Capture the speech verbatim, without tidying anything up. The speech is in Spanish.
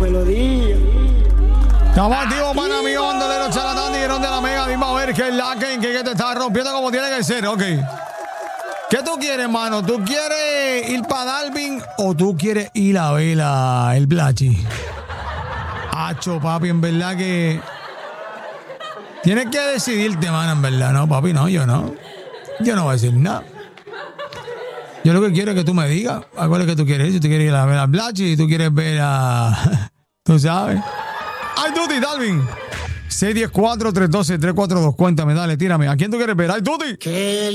pelodillas. Estamos activos, pana mío, bandolero, charlatán, dijeron de la mega. Dime a ver qué es la que, que te está rompiendo como tiene que ser, ok. ¿Qué tú quieres, mano? ¿Tú quieres ir para Darwin o tú quieres ir a ver la, el Blachi? Hacho, papi, en verdad que... Tienes que decidirte, mano, en verdad. No, papi, no, yo no. Yo no voy a decir nada. Yo lo que quiero es que tú me digas a cuál es que tú quieres ir. Si tú quieres ir a ver a Blachi y tú quieres ver a... Tú sabes. ¡Ay, Tuti, Darwin! seis uno cuatro, tres uno dos, tres cuatro dos. Cuéntame, dale, tírame. ¿A quién tú quieres ver? ¡Ay, Tuti! ¿Qué